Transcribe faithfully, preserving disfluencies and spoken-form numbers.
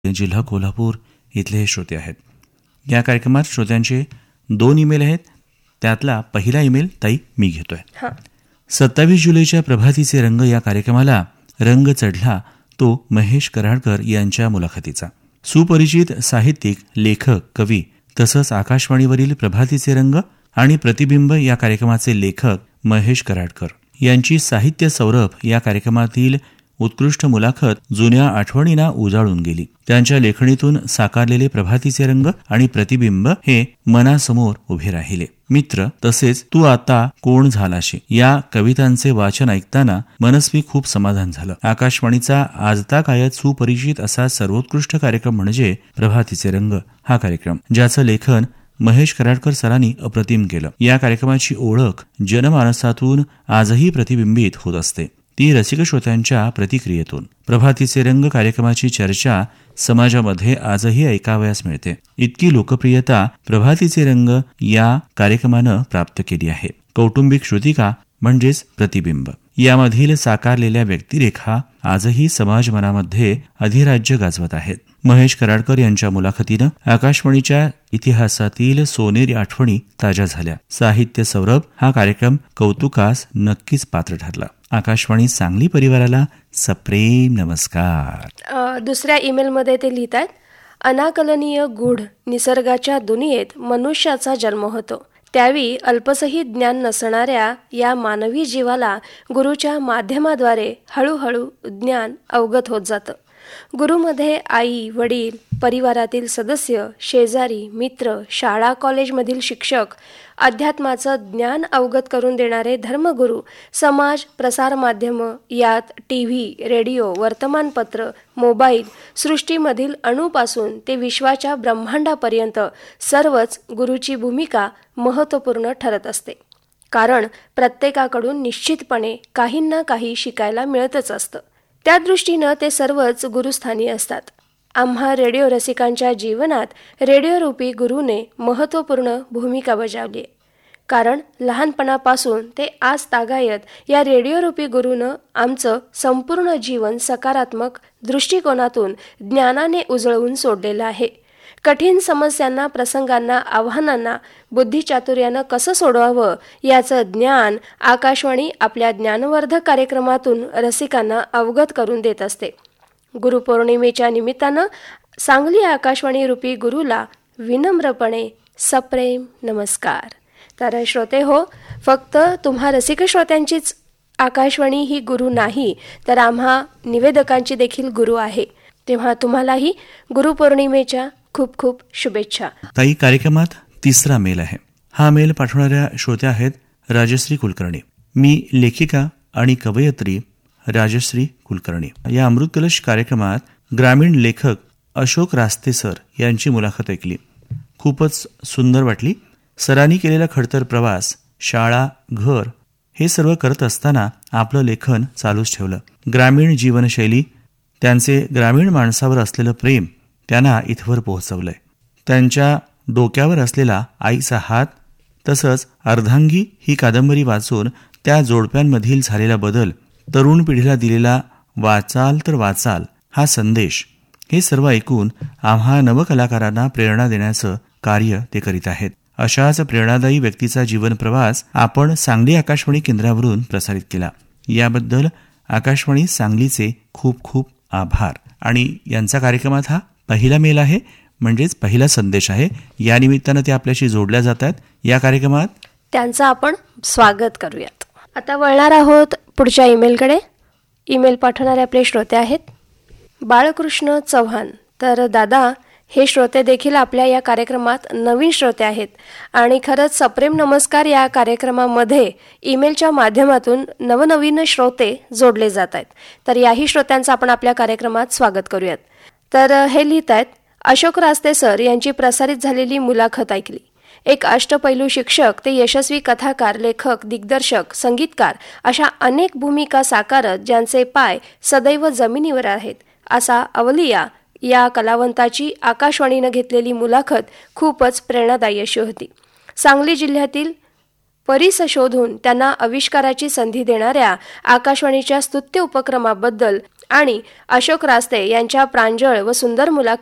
जिल्हा कोल्हापूर इथले हे श्रोते आहेत. या कार्यक्रमात श्रोत्यांचे दोन ईमेल आहेत. त्यातला पहिला ईमेल ताई मी घेतोय. सत्तावीस जुलैच्या प्रभातीचे रंग या कार्यक्रमाला रंग चढला तो महेश कराडकर यांच्या मुलाखतीचा. सुपरिचित साहित्यिक, लेखक, कवी तसंच आकाशवाणीवरील प्रभातीचे रंग आणि प्रतिबिंब या कार्यक्रमाचे लेखक महेश कराडकर यांची साहित्य सौरभ या कार्यक्रमातील उत्कृष्ट मुलाखत जुन्या आठवणींना उजाळून गेली. त्यांच्या लेखणीतून साकारलेले प्रभातीचे रंग आणि प्रतिबिंब हे मनासमोर उभे राहिले. मित्र तसेच तू आता कोण झालाशी या कवितांचे वाचन ऐकताना मनस्वी खूप समाधान झालं. आकाशवाणीचा आजतागायत सुपरिचित असा सर्वोत्कृष्ट कार्यक्रम म्हणजे प्रभातीचे रंग हा कार्यक्रम, ज्याचं लेखन महेश कराडकर सरांनी अप्रतिम केलं. या कार्यक्रमाची ओळख जनमानसातून आजही प्रतिबिंबित होत असते, ती रसिक श्रोत्यांच्या प्रतिक्रियेतून. प्रभातीचे रंग कार्यक्रमाची चर्चा समाजामध्ये आजही ऐकावयास मिळते. इतकी लोकप्रियता प्रभातीचे रंग या कार्यक्रमानं प्राप्त केली आहे. कौटुंबिक श्रुतिका म्हणजेच प्रतिबिंब यामधील साकारलेल्या व्यक्तिरेखा आजही समाज मनामध्ये अधिराज्य गाजवत आहेत. महेश कराडकर यांच्या मुलाखतीनं आकाशवाणीच्या इतिहासातील सोनेरी आठवणी ताज्या झाल्या. साहित्य सौरभ हा कार्यक्रम कौतुकास नक्कीच पात्र ठरला. आकाशवाणी सांगली परिवाराला सप्रेम नमस्कार. दुसऱ्या ईमेलमध्ये ते लिहितात, अनाकलनीय गूढ निसर्गाच्या दुनियेत मनुष्याचा जन्म होतो. त्यावेळी अल्पसही ज्ञान नसणाऱ्या या मानवी जीवाला गुरुच्या माध्यमाद्वारे हळूहळू ज्ञान अवगत होत जातं. गुरुमध्ये आई, वडील, परिवारातील सदस्य, शेजारी, मित्र, शाळा कॉलेजमधील शिक्षक, अध्यात्माचं ज्ञान अवगत करून देणारे धर्मगुरू, समाज, प्रसारमाध्यमं, यात टी व्ही, रेडिओ, वर्तमानपत्र, मोबाईल, सृष्टीमधील अणूपासून ते विश्वाच्या ब्रह्मांडापर्यंत सर्वच गुरुची भूमिका महत्त्वपूर्ण ठरत असते. कारण प्रत्येकाकडून निश्चितपणे काही ना काही शिकायला मिळतच असतं. त्या दृष्टीनं ते सर्वच गुरुस्थानी असतात. आम्हा रेडिओ रसिकांच्या जीवनात रेडिओरूपी गुरुने महत्त्वपूर्ण भूमिका बजावली आहे. कारण लहानपणापासून ते आज तागायत या रेडिओरूपी गुरुनं आमचं संपूर्ण जीवन सकारात्मक दृष्टिकोनातून ज्ञानाने उजळवून सोडलेलं आहे. कठीण समस्यांना, प्रसंगांना, आव्हानांना बुद्धिचातुर्यानं कसं सोडवावं याचं ज्ञान आकाशवाणी आपल्या ज्ञानवर्धक कार्यक्रमातून रसिकांना अवगत करून देत असते. गुरुपौर्णिमेच्या निमित्तानं सांगली आकाशवाणी रूपी गुरुला विनम्रपणे सप्रेम नमस्कार. तर श्रोते हो, फक्त तुम्हा रसिक श्रोत्यांचीच आकाशवाणी ही गुरु नाही, तर आम्हा निवेदकांची देखील गुरु आहे. तेव्हा तुम्हालाही गुरुपौर्णिमेच्या खूप खूप शुभेच्छा. ताई, कार्यक्रमात तिसरा मेल आहे. हा मेल पाठवणाऱ्या श्रोत्या आहेत राजश्री कुलकर्णी. मी लेखिका आणि कवयित्री राजश्री कुलकर्णी. या अमृत कलश कार्यक्रमात ग्रामीण लेखक अशोक रास्ते सर यांची मुलाखत ऐकली. खूपच सुंदर वाटली. सरांनी केलेला खडतर प्रवास, शाळा, घर हे सर्व करत असताना आपलं लेखन चालूच ठेवलं. ग्रामीण जीवनशैली, त्यांचे ग्रामीण माणसावर असलेलं प्रेम त्यांना इथवर पोहोचवलंय. त्यांच्या डोक्यावर असलेला आईचा हात, तसंच अर्धांगी ही कादंबरी वाचून त्या जोडप्यांमधील झालेला बदल, तरुण पिढीला दिलेला वाचाल तर वाचाल हा संदेश, हे सर्व ऐकून आम्हा नवकलाकारांना प्रेरणा देण्याचं कार्य ते करीत आहेत. अशाच प्रेरणादायी व्यक्तीचा जीवन प्रवास आपण सांगली आकाशवाणी केंद्रावरून प्रसारित केला. याबद्दल आकाशवाणी सांगलीचे खूप खूप आभार. आणि यांचा कार्यक्रमात हा पहिला मेल आहे, म्हणजेच पहिला संदेश आहे. या निमित्तानं ते आपल्याशी जोडल्या जातात. या कार्यक्रमात त्यांचं आपण स्वागत करूयात. आता वळणार आहोत पुढच्या ईमेलकडे. ईमेल पाठवणारे आपले श्रोते आहेत बाळकृष्ण चव्हाण. तर दादा, हे श्रोते देखील आपल्या या कार्यक्रमात नवीन श्रोते आहेत आणि खरंच सप्रेम नमस्कार या कार्यक्रमामध्ये ईमेलच्या माध्यमातून नवनवीन श्रोते जोडले जात आहेत. तर याही श्रोत्यांचं आपण आपल्या कार्यक्रमात स्वागत करूयात. तर हे लिहित आहेत, अशोक रास्ते सर यांची प्रसारित झालेली मुलाखत ऐकली. एक अष्टपैलू शिक्षक ते यशस्वी कथाकार, लेखक, दिग्दर्शक, संगीतकार अशा अनेक भूमिका साकारत ज्यांचे पाय सदैव जमिनीवर आहेत असा अवलिया या कलावंताची आकाशवाणीनं घेतलेली मुलाखत खूपच प्रेरणादायी अशी होती. सांगली जिल्ह्यातील परिस शोधून त्यांना आविष्काराची संधी देणाऱ्या आकाशवाणीच्या स्तुत्य उपक्रमाबद्दल आणि अशोक रास्ते यांच्या प्रांजळ व सुंदर मुलाखती